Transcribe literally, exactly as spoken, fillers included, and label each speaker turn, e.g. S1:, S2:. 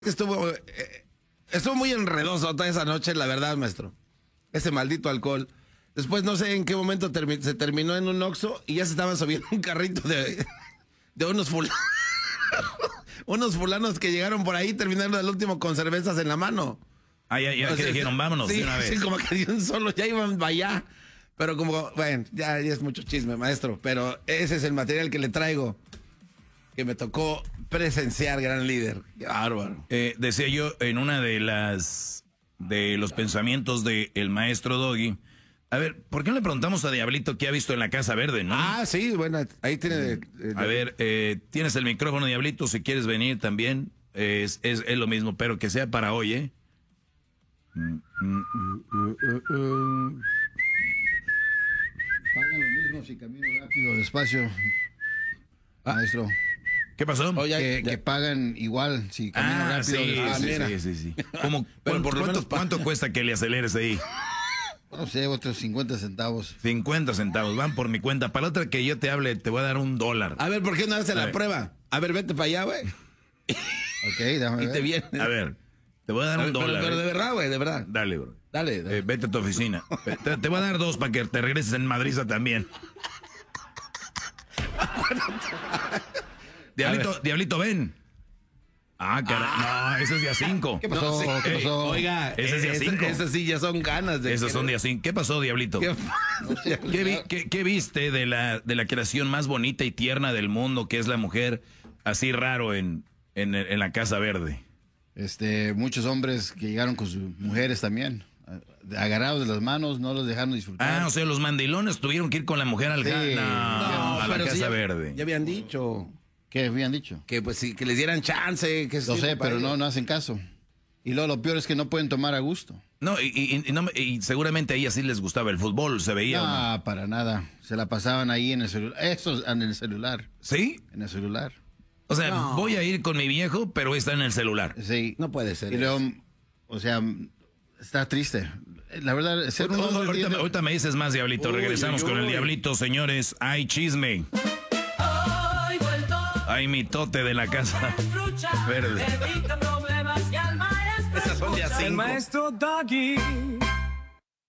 S1: Estuvo, eh, estuvo muy enredoso toda esa noche, la verdad, maestro. Ese maldito alcohol. Después no sé en qué momento termi se terminó en un Oxxo y ya se estaban subiendo un carrito de, de unos fulanos. Unos fulanos que llegaron por ahí terminando el último con cervezas en la mano.
S2: Ah, ya, ya, o sea, que dijeron, vámonos
S1: sí,
S2: de una vez.
S1: Sí, como que de un solo, ya iban para allá. Pero como, bueno, ya, ya es mucho chisme, maestro. Pero ese es el material que le traigo, que me tocó presenciar, gran líder. Qué bárbaro.
S2: Eh, decía yo en una de las, de los pensamientos del maestro Doggy. A ver, ¿por qué no le preguntamos a Diablito qué ha visto en la Casa Verde, no?
S1: Ah, sí, bueno, ahí tiene... Eh,
S2: a ver, eh, tienes el micrófono, Diablito, si quieres venir también. Es, es, es lo mismo, pero que sea para hoy, ¿eh?
S3: Pagan lo mismo si camino rápido o despacio,
S2: ah,
S3: maestro.
S2: ¿Qué pasó?
S3: Oye, que, que pagan igual si camino
S2: ah,
S3: rápido
S2: sí,
S3: o despacio.
S2: sí, sí, sí, sí. ¿Cómo,
S1: Pero por lo
S2: ¿cuánto,
S1: menos
S2: ¿Cuánto cuesta que le aceleres ahí?
S3: No sé, otros cincuenta centavos.
S2: cincuenta centavos, van por mi cuenta. Para la otra que yo te hable, te voy a dar un dólar.
S1: A ver, ¿por qué no haces la
S2: ver.
S1: prueba? A ver, vete para allá, güey.
S3: Ok, déjame
S1: Y
S3: ver.
S1: te vienes.
S2: A ver, te voy a dar
S1: A
S2: un
S1: ver, pero,
S2: dólar.
S1: pero
S2: ¿eh?
S1: de verdad, güey, de verdad.
S2: Dale, bro.
S1: Dale. dale.
S2: Eh, vete a tu oficina. Te, te voy a dar dos para que te regreses en Madriza también. Diablito, Diablito, ven. Ah, caray. No, ese es día cinco.
S3: ¿Qué pasó?
S1: No, sí.
S3: ¿Qué pasó?
S1: Oiga,
S2: Ese es día
S1: ese-
S2: cinco.
S1: Esas sí ya son ganas de...
S2: Esos son día cinco. ¿Qué pasó, Diablito?
S1: ¿Qué-
S3: No sé, pues,
S2: ¿Qué, vi-
S3: ya-
S2: qué- qué viste de la, de la creación más bonita y tierna del mundo, que es la mujer así raro en, en, en la Casa Verde?
S3: Este, muchos hombres que llegaron con sus mujeres también, agarrados de las manos, no los dejaron disfrutar.
S2: Ah, o sea, los mandilones tuvieron que ir con la mujer al
S3: Sí.
S2: ga- no,
S1: No,
S2: a la
S1: pero
S2: Casa
S1: sí ya-
S2: Verde.
S1: Ya habían dicho
S3: ¿Qué habían dicho?
S1: que pues sí, que les dieran chance. Que
S3: Lo sé, pero no, no hacen caso. Y luego lo peor es que no pueden tomar a gusto.
S2: No, y, y- y no me- y seguramente a ellas sí les gustaba el fútbol, se veía. ¿o no?
S3: No, para nada. Se la pasaban ahí en el celular. Eso, en el celular.
S2: ¿Sí?
S3: En el celular.
S2: O sea,
S1: No.
S2: voy a ir con mi viejo, pero está en el celular.
S3: Sí.
S1: No puede ser.
S3: Y luego, o sea, está triste. La verdad, ser un
S2: Ahorita,
S3: hombre
S2: ahorita-
S3: tiene-
S2: ahorita me dices más, Diablito.
S1: Uy,
S2: Regresamos
S1: uy,
S2: con el
S1: uy.
S2: Diablito, señores. Hay chisme.
S4: Hoy vuelto
S2: Hay mitote de la Casa
S4: lucha,
S2: Verde.
S4: evita problemas y al maestro
S1: Esas son de a
S4: escucha.
S1: cinco.
S4: El maestro Doggy.